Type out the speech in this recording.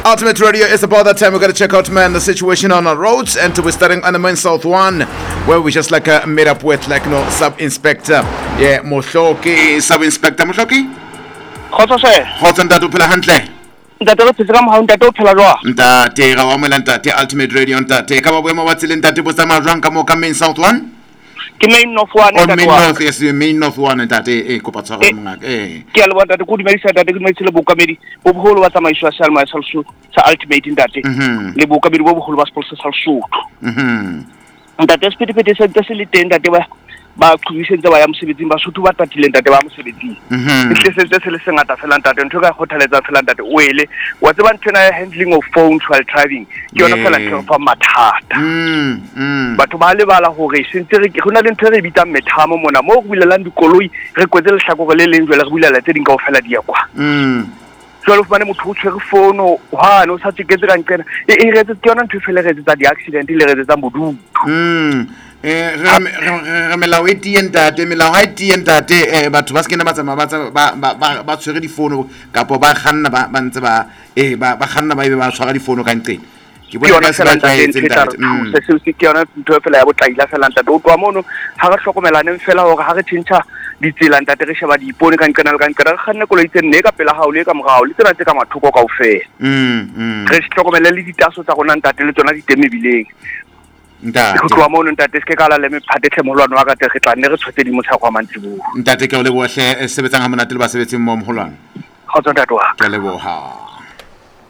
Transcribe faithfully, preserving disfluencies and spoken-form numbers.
Ultimate Radio is about that time. We're going to check out, man, the situation on our roads. And we're starting on the main South one, where we just like uh, made up with, like, you know, Sub-Inspector. Yeah, Moshoki, Sub-Inspector Moshoki. Khotso se. Khotso ntate o phela hantle. Ntate re tsitsa mo ha ntate o phela jwa. Ntate ga wa mo ntate Ultimate Radio ntate. Ka ba boemo ba tseleng ntate bo tsamaya jwang ka mo ka main South one? Ke main North one ntate. Main North, yes, main North one ntate e kopa tshwaro mongaka. Eh. Ke a le bona ntate go dumedisa ntate ke dumedisa bo kamedi bo bogolo ba tsamaiso ya Salma Salsu sa Ultimate ntate. Le bo kamedi bo bogolo ba sponsor Salsu. Mhm. Ntate sepedipedi se ntse se le teng ntate ba ba qhubisentse ba ya mosebetsing ba sotho ba tatile ntate ba mosebetsing. Mhm. Ke se se le sengata fela ntate ntho ka kgothaletsa fela ntate o ele wa tseba ntho na handling of phones while driving ke yona fela ntho fa mathata. Mhm. Mhm. Batho ba le bala hore sentse re go na le ntho re bitang methamo mona mo go bilelang dikoloi re kwetse le hlakore le leng jwale re bilela tse ding ka ofela di ya kwa. Mhm. Jwale fane motho o tshwere fono ha no sa tsiketse ka nqena e e retse ke yona ntho fela re tsa di accident le re tsa modumo. Mhm. Eh re melao e tie ntate melao ha e tie ntate eh batho ba skena ba tsama ba ba ba tshwere di fono kapo ba kganna ba ba ntse ba eh ba ba kganna ba e ba tshwara di fono ka nqena ke bona ka se ba tsaetse ntate se se se ke yona ntho fela ya botlaila fela ntate o twa mono ha re hlokomelane fela hore ha re tshintsa ditsela ntate re sheba dipone ka nqena le ka nqena re kganne koloi tse nne ka pela hao le ka morao le tsena tse ka mathoko kaofela. Mhm. Re hlokomela le ditaso tsa rona ntate le tsona di teme bileng. Ntate go tloa mo ntate se ke kala le me phatethe molwana wa ka te re tla nne re tshwetse di motsa kwa mantsibo ntate ke o le bohle sebetsang ha monate le ba sebetseng mo moholwana khotso ntate wa ke le boha.